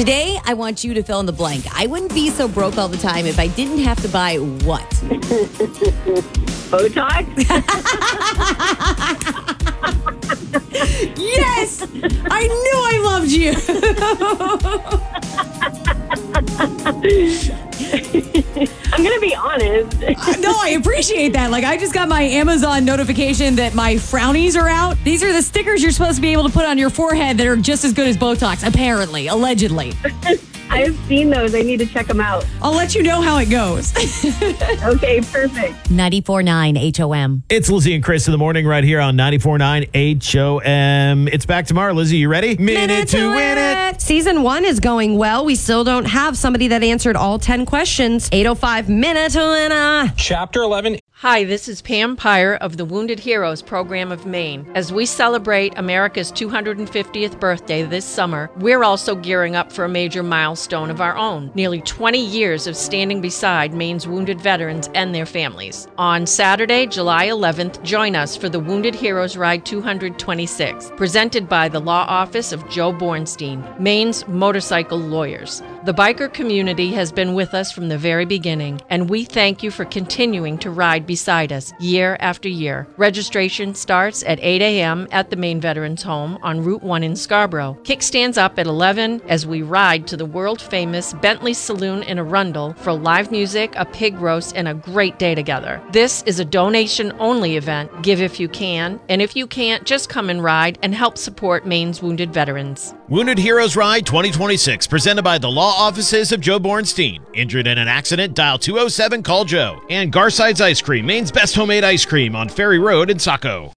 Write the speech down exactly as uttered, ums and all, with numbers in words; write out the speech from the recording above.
Today, I want you to fill in the blank. I wouldn't be so broke all the time if I didn't have to buy what? Botox? Yes! I knew I loved you. I'm going to be honest. Uh, no, I appreciate that. Like, I just got my Amazon notification that my frownies are out. These are the stickers you're supposed to be able to put on your forehead that are just as good as Botox, apparently, allegedly. I've seen those. I need to check them out. I'll let you know how it goes. Okay, perfect. ninety-four point nine H O M. It's Lizzie and Chris in the morning right here on ninety-four point nine H O M. It's back tomorrow. Lizzie, you ready? Minute to win it. Season one is going well. We still don't have somebody that answered all ten questions. eight oh five minute to winner. Chapter eleven. Hi, this is Pam Pyre of the Wounded Heroes Program of Maine. As we celebrate America's two hundred fiftieth birthday this summer, we're also gearing up for a major milestone of our own. Nearly twenty years of standing beside Maine's wounded veterans and their families. On Saturday, July eleventh, join us for the Wounded Heroes Ride two hundred twenty-six, presented by the Law Office of Joe Bornstein, Maine's motorcycle lawyers. The biker community has been with us from the very beginning, and we thank you for continuing to ride beside us year after year. Registration starts at eight a.m. at the Maine Veterans Home on Route one in Scarborough. Kickstands up at eleven as we ride to the world-famous Bentley Saloon in Arundel for live music, a pig roast, and a great day together. This is a donation-only event. Give if you can, and if you can't, just come and ride and help support Maine's wounded veterans. Wounded Heroes Ride twenty twenty-six, presented by the Law Offices of Joe Bornstein. Injured in an accident? Dial two oh seven, call Joe. And Garside's Ice Cream, Maine's best homemade ice cream on Ferry Road in Saco.